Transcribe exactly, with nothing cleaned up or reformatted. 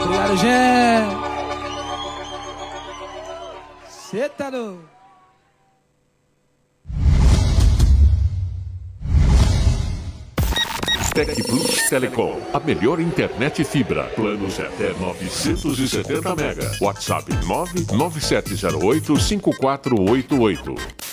Obrigado, gente. Cê tá no... Tec Plus Telecom, a melhor internet fibra. Planos até novecentos e setenta mega. WhatsApp nove nove sete zero oito cinco quatro oito oito.